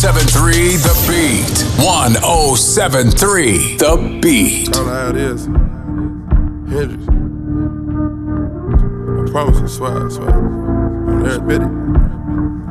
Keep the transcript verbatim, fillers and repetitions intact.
seven three The Beat. one oh seven three The Beat. I don't know how it is. Hendrix. I promise, I swear, I swear. On every bit.